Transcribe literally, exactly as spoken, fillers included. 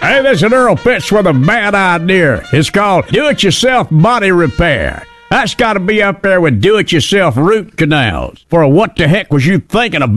Hey, this is Earl Pitts with a bad idea. It's called do-it-yourself body repair. That's got to be up there with do-it-yourself root canals. For what the heck was you thinking about?